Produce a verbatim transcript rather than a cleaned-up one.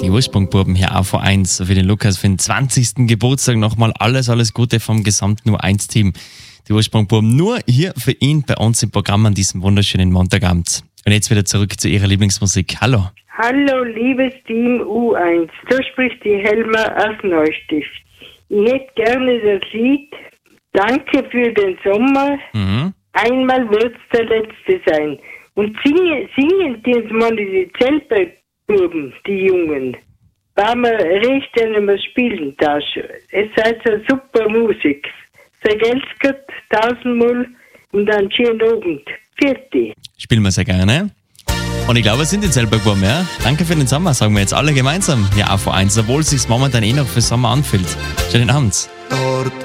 Die Ursprungbuben hier A V eins. Für den Lukas für den zwanzigsten Geburtstag nochmal alles, alles Gute vom gesamten U eins Team. Die Ursprungbuben nur hier für ihn bei uns im Programm an diesem wunderschönen Montagabend. Und jetzt wieder zurück zu ihrer Lieblingsmusik. Hallo. Hallo, liebes Team U eins. Da spricht die Helma aus Neustift. Ich hätte gerne das Lied Danke für den Sommer. Mhm. Einmal wird's der letzte sein. Und singen, singen die jetzt mal die Zeltbuben, die Jungen. Weil wir recht nicht mehr spielen da. Es ist eine super Musik. Sehr Geld tausendmal und dann schönen Abend. Vierte. Spielen wir sehr gerne. Und ich glaube, es sind die Zeltbuben, ja? Danke für den Sommer, sagen wir jetzt alle gemeinsam. Ja, A V eins, obwohl es sich momentan eh noch für Sommer anfühlt. Schönen Abend. Dort